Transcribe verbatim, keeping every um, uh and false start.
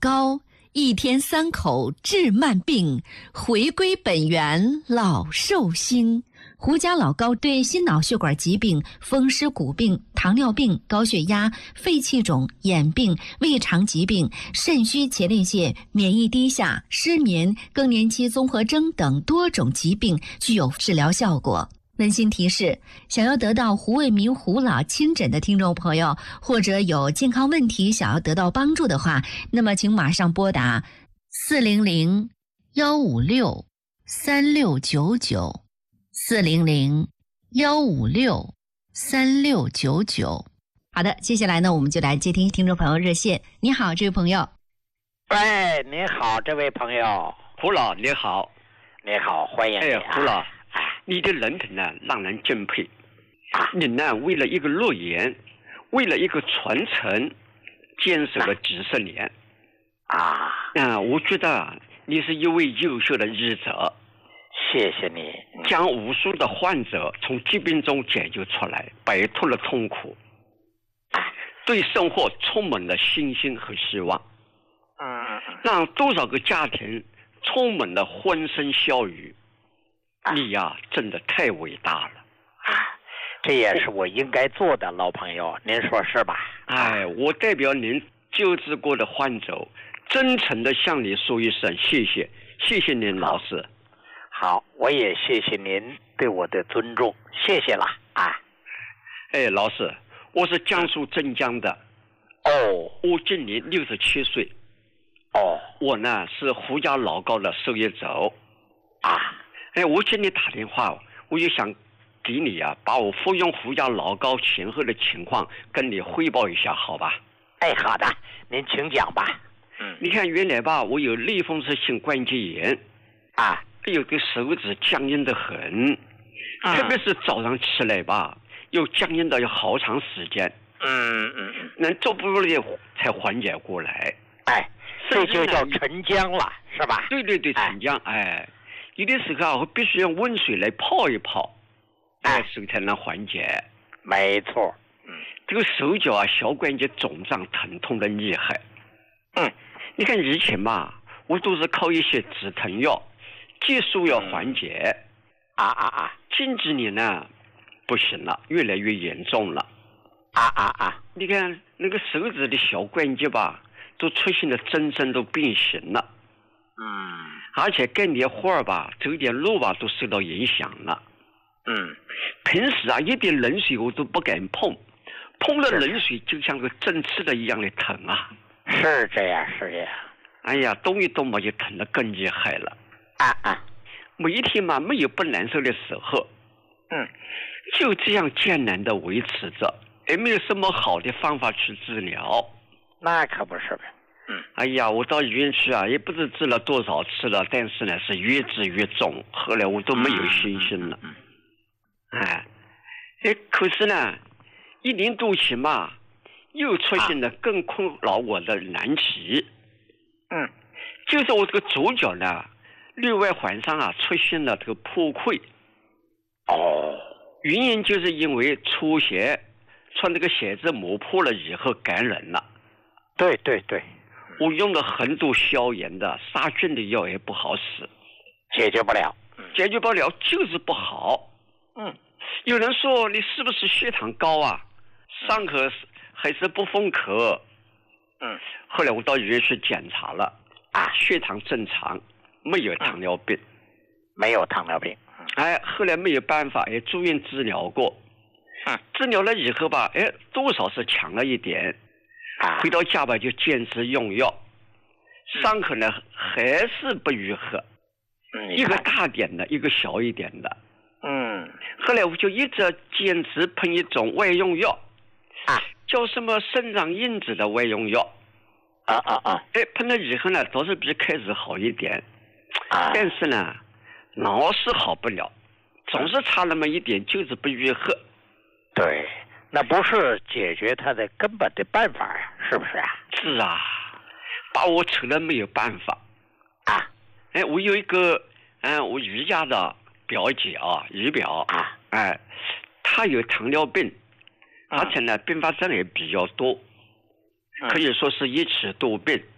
高，一天三口治慢病，回归本源老寿星。胡家老高对心脑血管疾病、风湿骨病、糖尿病、高血压、肺气肿、眼病、胃肠疾病、肾虚前列腺、免疫低下、失眠、更年期综合征等多种疾病具有治疗效果。温馨提示：想要得到胡卫民胡老亲诊的听众朋友，或者有健康问题想要得到帮助的话，那么请马上拨打四零零幺五六三六九九。四零零幺五六三六九九。好的，接下来呢，我们就来接听听众朋友热线。你好，这位朋友。 喂，你好，这位朋友。 胡老，你好。 你好，欢迎你、啊。 哎，胡老，你的人品呢，让人敬佩。啊，你呢，为了一个诺言，为了一个传承，坚守了几十年。 啊， 嗯，我觉得你是一位优秀的医者。 谢谢你， 将无数的患者从疾病中解救出来，摆脱了痛苦，对生活充满了信心和希望， 嗯， 让多少个家庭充满了欢声笑语。你呀，真的太伟大了！ 这也是我应该做的，老朋友，您说是吧？ 哎，我代表您救治过的患者，真诚地向你说一声谢谢，谢谢您，老师。 好，我也谢谢您对我的尊重，谢谢了啊！ 哎，老师，我是江苏镇江的。 哦， 我今年六十七岁。 哦， 我呢是胡家老高的受益者。 啊， 哎，我今天打电话，我就想给你啊，把我服用胡家老高前后的情况跟你汇报一下，好吧？ 哎，好的，您请讲吧。 嗯，你看原来吧，我有类风湿性关节炎。 啊。 有个手指僵硬得很， 嗯、 特别是早上起来吧，又僵硬到有好长时间。 嗯嗯嗯， 能走不了才缓解过来。 哎，这就叫沉僵了，是吧？ 对对对，沉僵。哎，哎有的时候啊，我必须用温水来泡一泡，哎，手才能缓解。 没错。 嗯，这个手脚啊，小关节肿胀疼痛的厉害。 嗯， 你看以前嘛，我都是靠一些止疼药。激素要缓解。 嗯、啊啊啊！ 近几年呢，不行了，越来越严重了。 啊啊啊！ 你看那个手指的小关节吧，都出现了增生，都变形了。 嗯。 而且干点活儿吧，走点路吧，都受到影响了。 嗯。 平时啊，一点冷水我都不敢碰，碰了冷水就像个针刺的一样的疼啊。 是这样，是这样。 哎呀，动一动嘛，就疼得更厉害了。 啊啊， 每一天嘛，没有不难受的时候。 嗯， 就这样艰难的维持着，也没有什么好的方法去治疗。 那可不是呗。 嗯，哎呀，我到医院去啊，也不知治了多少次了，但是呢，是越治越重，后来我都没有信心了。 嗯， 哎，哎，可是呢，一年多前嘛，又出现了更困扰我的难题。 嗯。 就是我这个左脚呢，另外环上啊出现了这个破溃。 哦， 原因就是因为出血，穿这个鞋子磨破了以后感染了。 对对对， 我用了很多消炎的、杀菌的药也不好使， 解决不了， 解决不了就是不好。 嗯， 有人说你是不是血糖高啊？上课还是不封口？ 嗯， 后来我到医院去检查了。啊，血糖正常，没有糖尿病， 嗯、没有糖尿病。 哎，后来没有办法，也住院治疗过。 嗯， 治疗了以后吧，哎，多少是强了一点。 啊， 回到家吧，就坚持用药，伤口呢还是不愈合。 嗯， 一个大点的，一个小一点的。 嗯， 后来我就一直坚持喷一种外用药， 啊， 叫什么生长因子的外用药。 啊啊啊！ 哎，喷了以后呢，倒是比开始好一点， 啊， 但是呢，老是好不了，总是差那么一点，就是不愈合。 对，那不是解决它的根本的办法呀，是不是啊？ 是啊，把我扯了没有办法啊！ 哎，我有一个，嗯，我姨家的表姐啊，姨表啊， 哎，她有糖尿病，而且呢，并发症也比较多。可以说是一起多病。